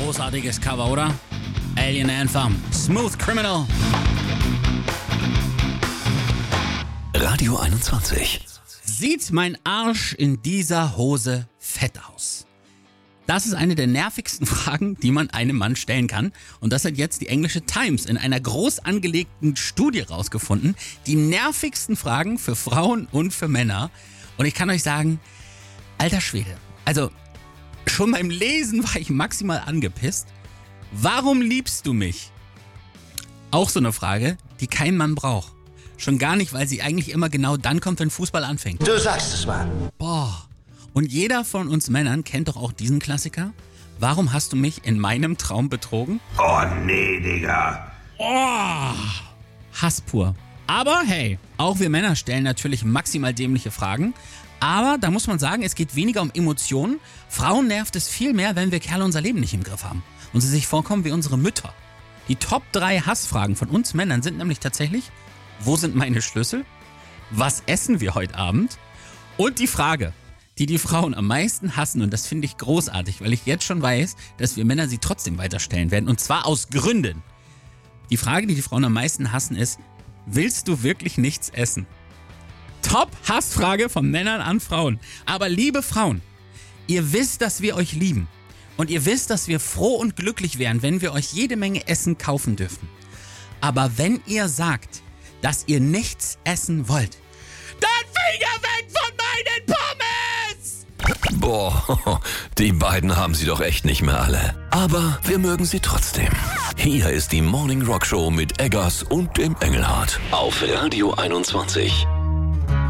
Großartiges Cover, oder? Alien Anthem, Smooth Criminal. Radio 21. Sieht mein Arsch in dieser Hose fett aus? Das ist eine der nervigsten Fragen, die man einem Mann stellen kann. Und das hat jetzt die englische Times in einer groß angelegten Studie rausgefunden. Die nervigsten Fragen für Frauen und für Männer. Und ich kann euch sagen, alter Schwede. Also, schon beim Lesen war ich maximal angepisst. Warum liebst du mich? Auch so eine Frage, die kein Mann braucht. Schon gar nicht, weil sie eigentlich immer genau dann kommt, wenn Fußball anfängt. Du sagst es, Mann. Boah. Und jeder von uns Männern kennt doch auch diesen Klassiker. Warum hast du mich in meinem Traum betrogen? Oh, nee, Digga. Oh, Hass pur. Aber hey, auch wir Männer stellen natürlich maximal dämliche Fragen. Aber da muss man sagen, es geht weniger um Emotionen. Frauen nervt es viel mehr, wenn wir Kerle unser Leben nicht im Griff haben. Und sie sich vorkommen wie unsere Mütter. Die Top 3 Hassfragen von uns Männern sind nämlich tatsächlich: Wo sind meine Schlüssel? Was essen wir heute Abend? Und die Frage, die Frauen am meisten hassen, und das finde ich großartig, weil ich jetzt schon weiß, dass wir Männer sie trotzdem weiterstellen werden. Und zwar aus Gründen. Die Frage, die Frauen am meisten hassen, ist: Willst du wirklich nichts essen? Top-Hassfrage von Männern an Frauen. Aber liebe Frauen, ihr wisst, dass wir euch lieben. Und ihr wisst, dass wir froh und glücklich wären, wenn wir euch jede Menge Essen kaufen dürfen. Aber wenn ihr sagt, dass ihr nichts essen wollt, dann Finger weg von meinen Pommes! Boah, die beiden haben sie doch echt nicht mehr alle. Aber wir mögen sie trotzdem. Hier ist die Morning Rock Show mit Eggers und dem Engelhardt auf Radio 21.